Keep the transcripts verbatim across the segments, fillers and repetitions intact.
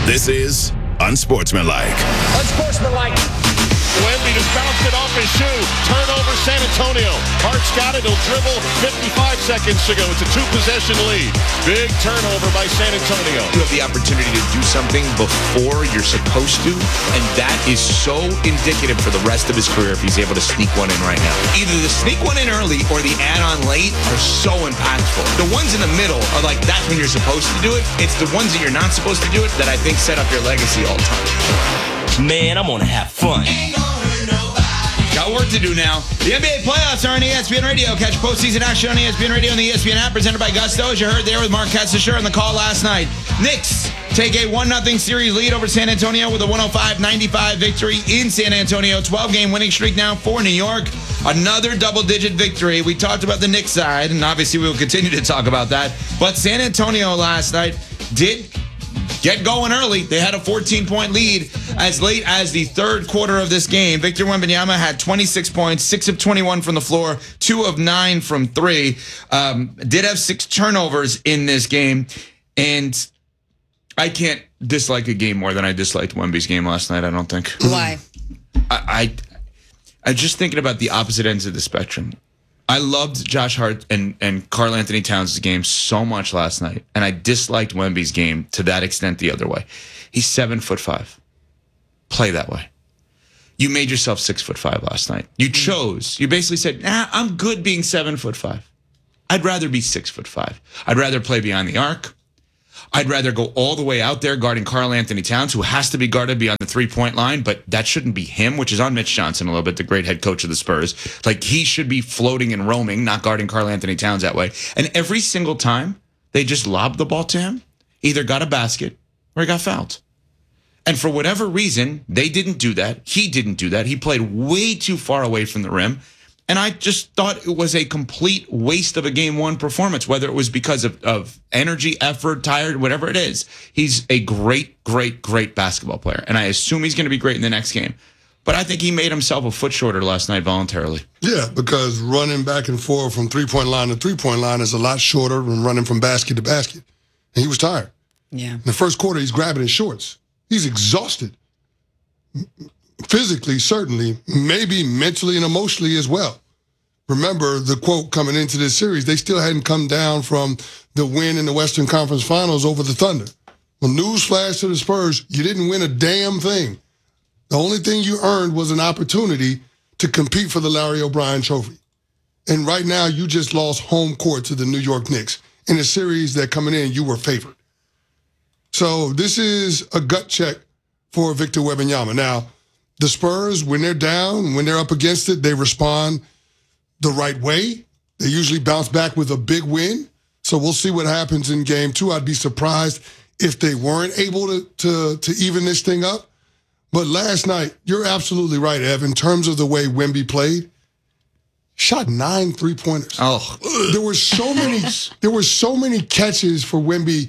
This is Unsportsmanlike. Unsportsmanlike. Wemby just bounced it off his shoe. Turnover, San Antonio. Hart's got it. He'll dribble. fifty-five seconds to go. It's a two-possession lead. Big turnover by San Antonio. You have the opportunity to do something before you're supposed to, and that is so indicative for the rest of his career if he's able to sneak one in right now. Either the sneak one in early or the add-on late are so impactful. The ones in the middle are like, that's when you're supposed to do it. It's the ones that you're not supposed to do it that I think set up your legacy all time. Man, I'm gonna have fun. Got work to do now. The N B A playoffs are on E S P N Radio. Catch postseason action on E S P N Radio and the E S P N app, presented by Gusto. As you heard there with Mark Katzischer on the call last night. Knicks take a one nothing series lead over San Antonio with a one oh five ninety-five victory in San Antonio. twelve-game winning streak now for New York. Another double-digit victory. We talked about the Knicks side, and obviously we will continue to talk about that. But San Antonio last night did get going early. They had a fourteen-point lead as late as the third quarter of this game. Victor Wembanyama had twenty-six points, six of twenty-one from the floor, two of nine from three. Um, did have six turnovers in this game, and I can't dislike a game more than I disliked Wemby's game last night, I don't think. Why? I, I, I'm just thinking about the opposite ends of the spectrum. I loved Josh Hart and, and Karl Anthony Towns' game so much last night, and I disliked Wemby's game to that extent the other way. He's seven foot five. Play that way. You made yourself six foot five last night. You chose. You basically said, nah, I'm good being seven foot five. I'd rather be six foot five. I'd rather play behind the arc. I'd rather go all the way out there guarding Karl Anthony Towns, who has to be guarded beyond the three-point line, but that shouldn't be him, which is on Mitch Johnson a little bit, the great head coach of the Spurs. Like, he should be floating and roaming, not guarding Karl Anthony Towns that way. And every single time they just lobbed the ball to him, either got a basket or he got fouled. And for whatever reason, they didn't do that. He didn't do that. He played way too far away from the rim. And I just thought it was a complete waste of a game one performance, whether it was because of, of energy, effort, tired, whatever it is. He's a great, great, great basketball player. And I assume he's going to be great in the next game. But I think he made himself a foot shorter last night voluntarily. Yeah, because running back and forth from three-point line to three-point line is a lot shorter than running from basket to basket. And he was tired. Yeah. In the first quarter, he's grabbing his shorts. He's exhausted. Physically, certainly, maybe mentally and emotionally as well. Remember the quote coming into this series, they still hadn't come down from the win in the Western Conference Finals over the Thunder. Well, newsflash to the Spurs, you didn't win a damn thing. The only thing you earned was an opportunity to compete for the Larry O'Brien Trophy. And right now, you just lost home court to the New York Knicks in a series that coming in, you were favored. So this is a gut check for Victor Wembanyama. Now, the Spurs, when they're down, when they're up against it, they respond the right way. They usually bounce back with a big win. So we'll see what happens in game two. I'd be surprised if they weren't able to, to, to even this thing up. But last night, you're absolutely right, Ev, in terms of the way Wemby played. Shot nine three-pointers. Oh. There were so many, there were so many catches for Wemby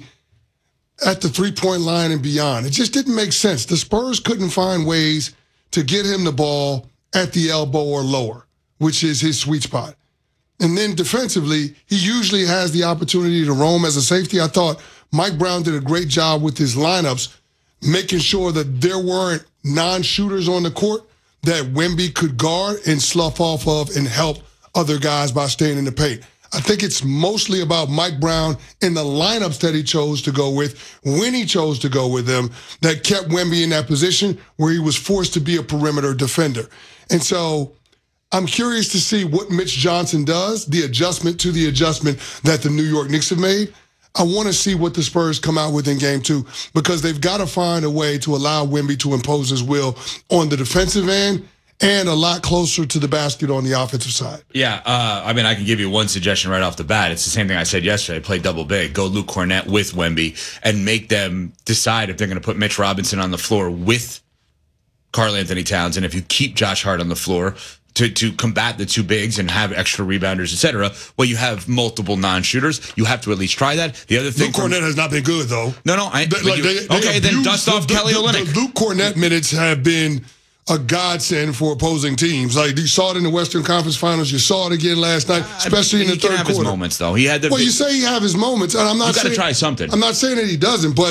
at the three-point line and beyond. It just didn't make sense. The Spurs couldn't find ways to get him the ball at the elbow or lower, which is his sweet spot. And then defensively, he usually has the opportunity to roam as a safety. I thought Mike Brown did a great job with his lineups, making sure that there weren't non-shooters on the court that Wemby could guard and slough off of and help other guys by staying in the paint. I think it's mostly about Mike Brown and the lineups that he chose to go with, when he chose to go with them, that kept Wemby in that position where he was forced to be a perimeter defender. And so I'm curious to see what Mitch Johnson does, the adjustment to the adjustment that the New York Knicks have made. I want to see what the Spurs come out with in game two, because they've got to find a way to allow Wemby to impose his will on the defensive end and a lot closer to the basket on the offensive side. Yeah, uh, I mean, I can give you one suggestion right off the bat. It's the same thing I said yesterday. Play double big. Go Luke Cornett with Wemby and make them decide if they're going to put Mitch Robinson on the floor with Karl Anthony Towns. And if you keep Josh Hart on the floor to, to combat the two bigs and have extra rebounders, et cetera, well, you have multiple non-shooters. You have to at least try that. The other thing... Luke Cornett has not been good, though. No, no. I, they, like, you, they, they okay, then dust off the, Kelly the, Olynyk. The Luke Cornett minutes have been a godsend for opposing teams. Like, you saw it in the Western Conference Finals. You saw it again last night, especially in the he third can have quarter. His moments, though. He had the. Well, you say he have his moments, and I'm not. You got to saying, try something. I'm not saying that he doesn't, but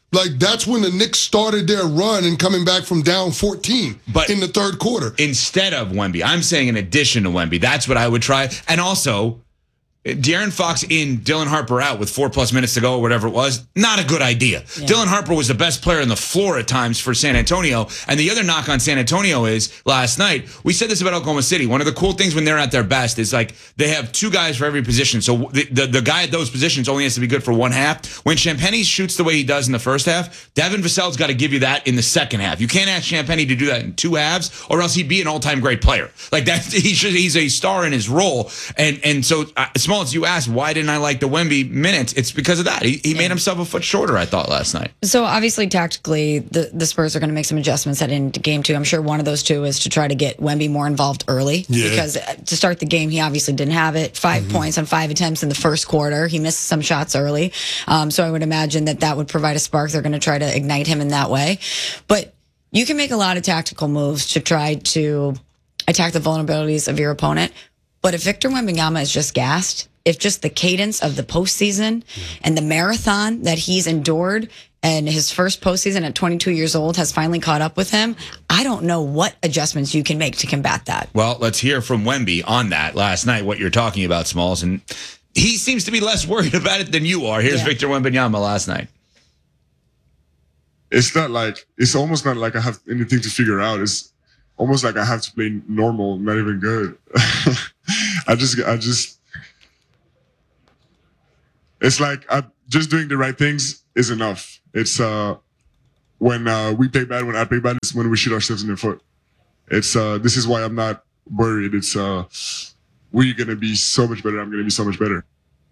Like, that's when the Knicks started their run and coming back from down fourteen But in the third quarter. Instead of Wemby, I'm saying in addition to Wemby. That's what I would try. And also, De'Aaron Fox in, Dylan Harper out with four plus minutes to go or whatever it was, not a good idea. Yeah. Dylan Harper was the best player on the floor at times for San Antonio. And the other knock on San Antonio is last night, we said this about Oklahoma City. One of the cool things when they're at their best is like they have two guys for every position. So the, the, the guy at those positions only has to be good for one half. When Champagnie shoots the way he does in the first half, Devin Vassell's got to give you that in the second half. You can't ask Champagnie to do that in two halves or else he'd be an all-time great player. Like that, he should, he's a star in his role. And, and so, uh, Smalls, you asked, why didn't I like the Wemby minutes? It's because of that. He, he yeah. made himself a foot shorter, I thought, last night. So obviously, tactically, the, the Spurs are going to make some adjustments heading into game two. I'm sure one of those two is to try to get Wemby more involved early. Yeah. Because to start the game, he obviously didn't have it. Five mm-hmm. points on five attempts in the first quarter. He missed some shots early. Um, so I would imagine that that would provide a spark. They're going to try to ignite him in that way. But you can make a lot of tactical moves to try to attack the vulnerabilities of your opponent. But if Victor Wembanyama is just gassed, if just the cadence of the postseason yeah. and the marathon that he's endured and his first postseason at twenty-two years old has finally caught up with him, I don't know what adjustments you can make to combat that. Well, let's hear from Wemby on that last night, what you're talking about, Smalls. And he seems to be less worried about it than you are. Here's yeah. Victor Wembanyama last night. It's not like, it's almost not like I have anything to figure out. It's almost like I have to play normal, not even good. I just, I just, it's like I, just doing the right things is enough. It's uh, when uh, we play bad, when I play bad, it's when we shoot ourselves in the foot. It's uh, this is why I'm not worried. It's uh, we're gonna be so much better. I'm gonna be so much better.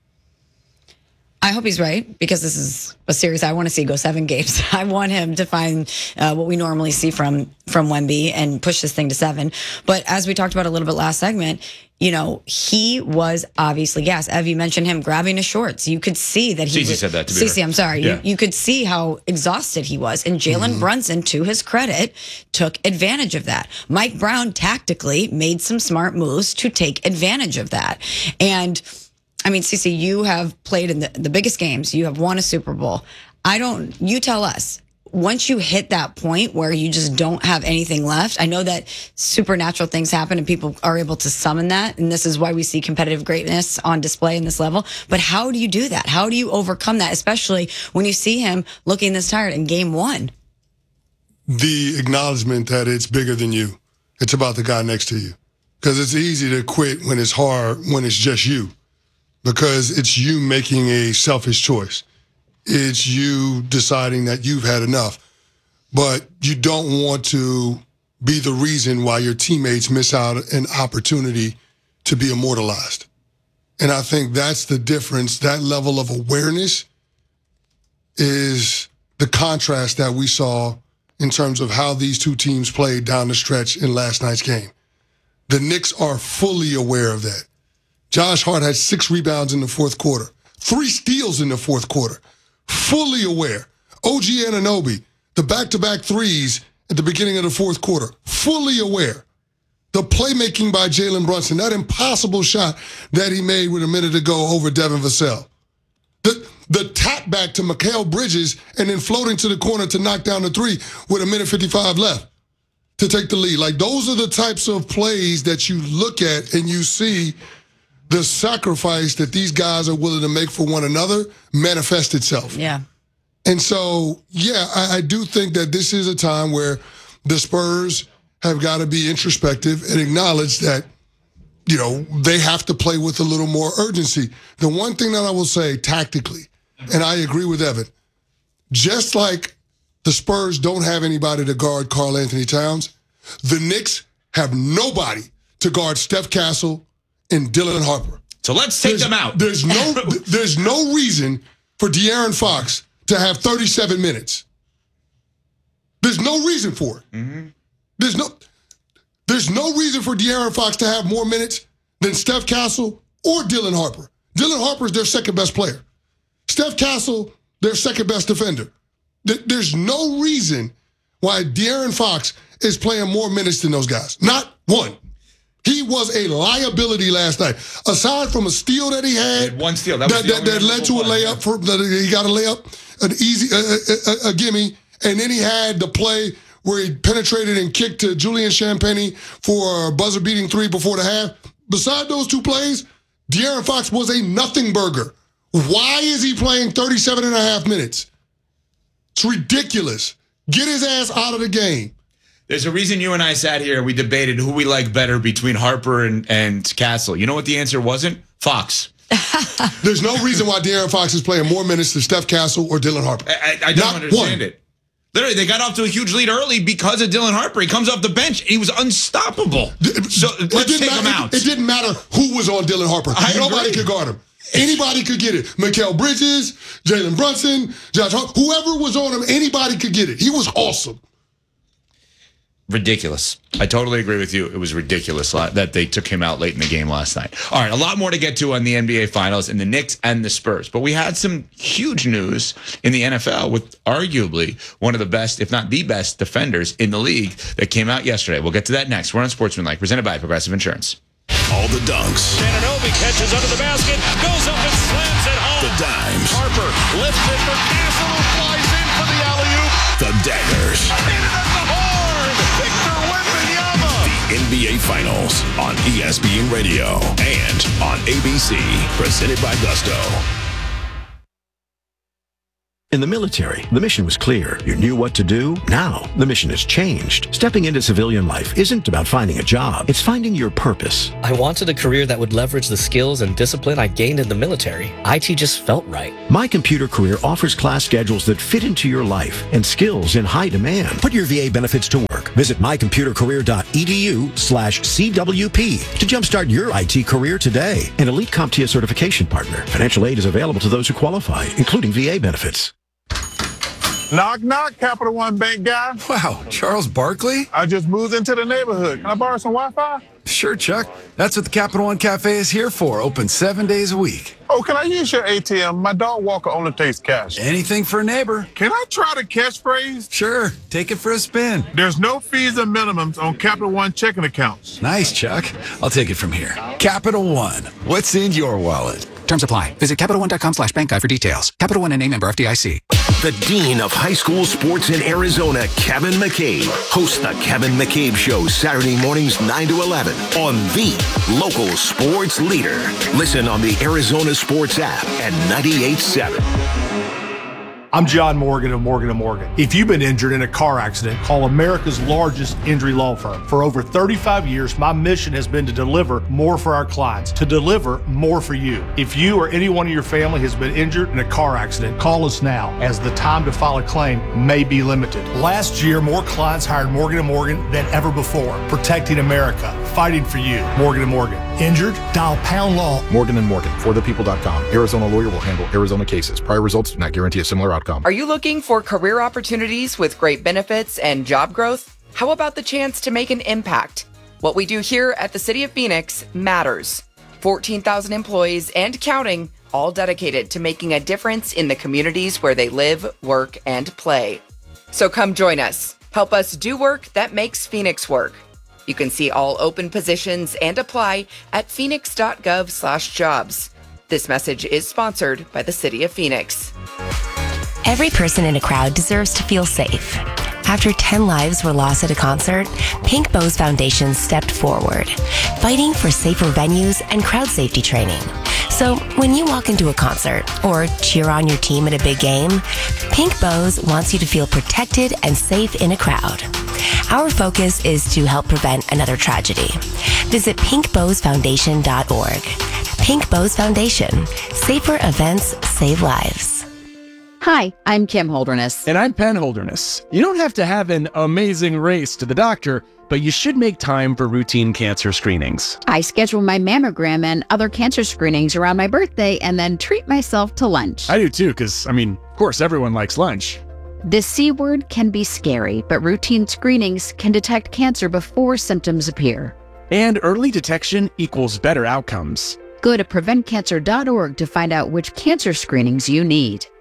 I hope he's right, because this is a series I want to see go seven games. I want him to find uh, what we normally see from from Wemby and push this thing to seven. But as we talked about a little bit last segment, you know, he was obviously gassed. Ev, you mentioned him grabbing his shorts. You could see that he Cece was, said that to me. Cece, I'm sorry. Yeah. You, you could see how exhausted he was. And Jalen mm-hmm. Brunson, to his credit, took advantage of that. Mike Brown tactically made some smart moves to take advantage of that. And I mean, Cece, you have played in the, the biggest games. You have won a Super Bowl. I don't, you tell us, once you hit that point where you just don't have anything left, I know that supernatural things happen and people are able to summon that. And this is why we see competitive greatness on display in this level. But how do you do that? How do you overcome that, especially when you see him looking this tired in game one? The acknowledgement that it's bigger than you. It's about the guy next to you. Because it's easy to quit when it's hard, when it's just you. Because it's you making a selfish choice. It's you deciding that you've had enough. But you don't want to be the reason why your teammates miss out an opportunity to be immortalized. And I think that's the difference. That level of awareness is the contrast that we saw in terms of how these two teams played down the stretch in last night's game. The Knicks are fully aware of that. Josh Hart had six rebounds in the fourth quarter, three steals in the fourth quarter. Fully aware. O G Anunoby, the back-to-back threes at the beginning of the fourth quarter. Fully aware. The playmaking by Jalen Brunson, that impossible shot that he made with a minute to go over Devin Vassell. The, the tap back to Mikal Bridges and then floating to the corner to knock down the three with a minute fifty-five left to take the lead. Like, those are the types of plays that you look at and you see the sacrifice that these guys are willing to make for one another manifest itself. Yeah. And so, yeah, I, I do think that this is a time where the Spurs have got to be introspective and acknowledge that, you know, they have to play with a little more urgency. The one thing that I will say tactically, and I agree with Evan, just like the Spurs don't have anybody to guard Karl Anthony Towns, the Knicks have nobody to guard Steph Castle and Dylan Harper. So let's take there's, them out. There's no there's no reason for De'Aaron Fox to have thirty-seven minutes. There's no reason for it. Mm-hmm. There's no there's no reason for De'Aaron Fox to have more minutes than Steph Castle or Dylan Harper. Dylan Harper is their second best player. Steph Castle, their second best defender. There's no reason why De'Aaron Fox is playing more minutes than those guys. Not one. He was a liability last night. Aside from a steal that he had, he had one steal that, that, that, that led to a layup. For, that he got a layup. an easy a, a, a, a gimme, and then he had the play where he penetrated and kicked to Julian Champagny for a buzzer-beating three before the half. Beside those two plays, De'Aaron Fox was a nothing burger. Why is he playing thirty-seven and a half minutes? It's ridiculous. Get his ass out of the game. There's a reason you and I sat here, we debated who we like better between Harper and, and Castle. You know what the answer wasn't? Fox. There's no reason why De'Aaron Fox is playing more minutes than Steph Castle or Dylan Harper. I, I, I don't Not understand one. it. Literally, they got off to a huge lead early because of Dylan Harper. He comes off the bench. He was unstoppable. So It let's didn't take him matter- out. It, it didn't matter who was on Dylan Harper. I Nobody agree. could guard him. Anybody could get it. Mikal Bridges, Jalen Brunson, Josh Hart, whoever was on him, anybody could get it. He was awesome. Ridiculous. I totally agree with you. It was ridiculous that they took him out late in the game last night. All right, a lot more to get to on the N B A Finals and the Knicks and the Spurs. But we had some huge news in the N F L with arguably one of the best, if not the best, defenders in the league that came out yesterday. We'll get to that next. We're on Sportsmanlike, presented by Progressive Insurance. All the dunks. Ananobi catches under the basket, goes up and slams it home. The dimes. Harper lifts it for Castle, who flies in for the alley-oop. The daggers. Hit it at the horn. Victor Wembanyama. The N B A Finals on E S P N Radio and on A B C. Presented by Gusto. In the military, the mission was clear. You knew what to do. Now, the mission has changed. Stepping into civilian life isn't about finding a job. It's finding your purpose. I wanted a career that would leverage the skills and discipline I gained in the military. I T just felt right. My Computer Career offers class schedules that fit into your life and skills in high demand. Put your V A benefits to work. Visit mycomputercareer.edu slash CWP to jumpstart your I T career today. An elite CompTIA certification partner. Financial aid is available to those who qualify, including V A benefits. Knock, knock, Capital One Bank guy. Wow, Charles Barkley? I just moved into the neighborhood. Can I borrow some Wi-Fi? Sure, Chuck. That's what the Capital One Cafe is here for. Open seven days a week. Oh, can I use your A T M? My dog walker only takes cash. Anything for a neighbor. Can I try the catchphrase? Sure, take it for a spin. There's no fees or minimums on Capital One checking accounts. Nice, Chuck. I'll take it from here. Capital One. What's in your wallet? Terms apply. Visit Capital One dot com slash bank guide for details. Capital One and name member F D I C. The Dean of High School Sports in Arizona, Kevin McCabe, hosts the Kevin McCabe Show Saturday mornings nine to eleven on the local sports leader. Listen on the Arizona Sports app at ninety-eight point seven. I'm John Morgan of Morgan and Morgan. If you've been injured in a car accident, call America's largest injury law firm. For over thirty-five years, my mission has been to deliver more for our clients, to deliver more for you. If you or anyone in your family has been injured in a car accident, call us now, as the time to file a claim may be limited. Last year, more clients hired Morgan and Morgan than ever before, protecting America, fighting for you. Morgan and Morgan. Injured? Dial pound law. Morgan and Morgan, for the people dot com. Arizona lawyer will handle Arizona cases. Prior results do not guarantee a similar outcome. Are you looking for career opportunities with great benefits and job growth? How about the chance to make an impact? What we do here at the City of Phoenix matters. fourteen thousand employees and counting, all dedicated to making a difference in the communities where they live, work, and play. So come join us. Help us do work that makes Phoenix work. You can see all open positions and apply at phoenix.gov slash jobs. This message is sponsored by the City of Phoenix. Every person in a crowd deserves to feel safe. After ten lives were lost at a concert, Pink Bows Foundation stepped forward, fighting for safer venues and crowd safety training. So when you walk into a concert or cheer on your team at a big game, Pink Bows wants you to feel protected and safe in a crowd. Our focus is to help prevent another tragedy. Visit pink bows foundation dot org. Pink Bows Foundation. Safer events save lives. Hi, I'm Kim Holderness. And I'm Penn Holderness. You don't have to have an amazing race to the doctor, but you should make time for routine cancer screenings. I schedule my mammogram and other cancer screenings around my birthday and then treat myself to lunch. I do too, because, I mean, of course, everyone likes lunch. The C word can be scary, but routine screenings can detect cancer before symptoms appear. And early detection equals better outcomes. Go to prevent cancer dot org to find out which cancer screenings you need.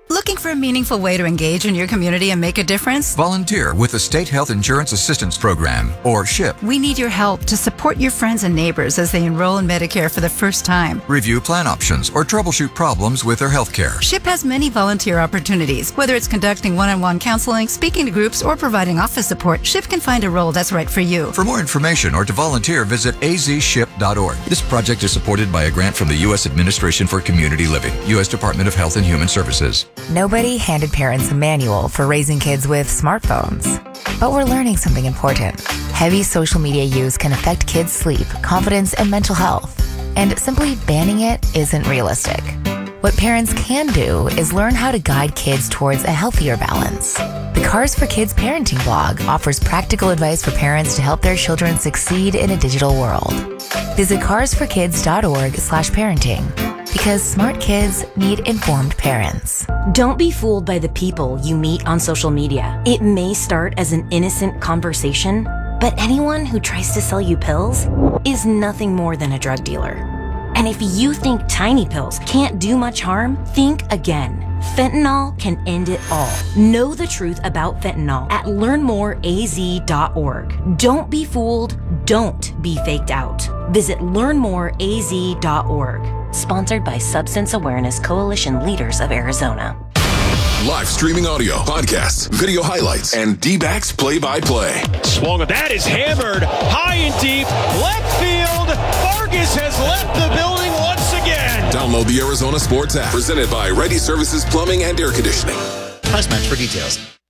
Looking for a meaningful way to engage in your community and make a difference? Volunteer with the State Health Insurance Assistance Program, or SHIP. We need your help to support your friends and neighbors as they enroll in Medicare for the first time. Review plan options or troubleshoot problems with their health care. SHIP has many volunteer opportunities. Whether it's conducting one-on-one counseling, speaking to groups, or providing office support, SHIP can find a role that's right for you. For more information or to volunteer, visit a z ship dot org. This project is supported by a grant from the U S Administration for Community Living, U S Department of Health and Human Services. Nobody handed parents a manual for raising kids with smartphones. But we're learning something important. Heavy social media use can affect kids' sleep, confidence, and mental health. And simply banning it isn't realistic. What parents can do is learn how to guide kids towards a healthier balance. The Cars for Kids parenting blog offers practical advice for parents to help their children succeed in a digital world. Visit cars for kids dot org slash parenting. Because smart kids need informed parents. Don't be fooled by the people you meet on social media. It may start as an innocent conversation, but anyone who tries to sell you pills is nothing more than a drug dealer. And if you think tiny pills can't do much harm, think again. Fentanyl can end it all. Know the truth about fentanyl at learn more a z dot org. Don't be fooled. Don't be faked out. Visit learn more a z dot org. Sponsored by Substance Awareness Coalition Leaders of Arizona. Live streaming audio, podcasts, video highlights, and D-backs play-by-play. Swung. That is hammered high and deep. Left field. Vargas has left the building once again. Download the Arizona Sports app. Presented by Ready Services Plumbing and Air Conditioning. Price match for details.